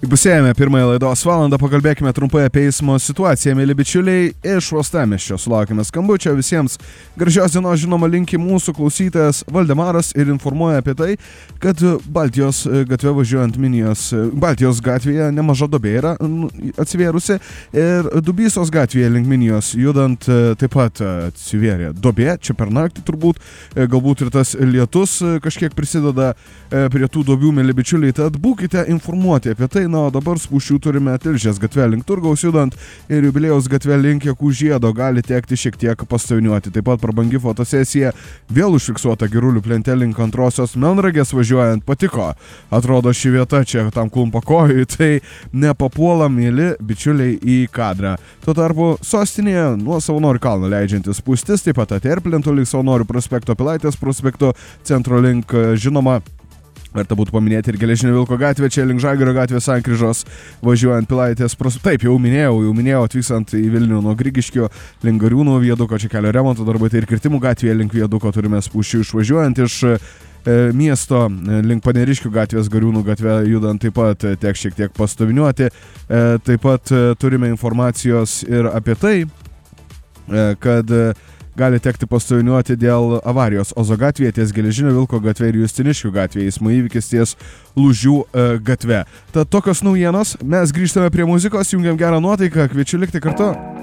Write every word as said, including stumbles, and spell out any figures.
Įpusėjame pirmąją laidos valandą, pakalbėkime trumpai apie eismo situaciją. Mėly bičiuliai, iš Uostamiesčio sulaukime skambučio. Visiems gražios dienos, žinoma, linki mūsų klausytojas Valdemaras ir informuoja apie tai, kad Baltijos gatve važiuojant Minijos, Baltijos gatvėje nemaža duobė yra atsivėrusi ir Dubysos gatvėje link Minijos judant taip pat atsivėrė duobė, čia per naktį turbūt, galbūt ir tas lietus kažkiek prisideda prie tų duobių, mėly bičiuliai, tad būkite informuoti apie tai. Na, o dabar spūsčių turime Tilžės gatve link Turgaus judant ir Jubiliejaus gatve link Jakų žiedo gali tekti šiek tiek pastoviniuoti. Taip pat prabangi fotosesija vėl užfiksuota Girulių plente link antrosios Melnragės važiuojant. Patiko, atrodo ši vieta čia tam klumpakojui, tai nepapuola, mėly bičiuliai, į kadrą. Tuo tarpu sostinėje nuo Savanorių kalno leidžiantis spūstis, taip pat Aterplintų link Savanorių prospekto, Pilaitės prospekto, centro link, žinoma, verta būtų paminėti ir Geležinio Vilko gatvė, čia link Žalgirio gatvės sankryžos važiuojant Pilaitės prospekto. Taip, jau minėjau, jau minėjau atvykstant į Vilnių nuo Grigiškio link Gariūnų viaduko, čia kelio remonto darbai, tai ir Kirtimų gatvėje link viaduko turime spūsčių išvažiuojant iš e, miesto link Paneriškių gatvės, Gariūnų gatvė judant taip pat teks šiek tiek pastoviniuoti. E, taip pat e, turime informacijos ir apie tai, e, kad e, gali tekti pastoviniuoti dėl avarijos Ozo gatvėje ties Geležinio Vilko gatve ir Justiniškių gatvėje, eismo įvykis ties Lūžių e, gatve. Tad tokios naujienos, mes grįžtame prie muzikos, jungiam gerą nuotaiką, kviečiu likti kartu.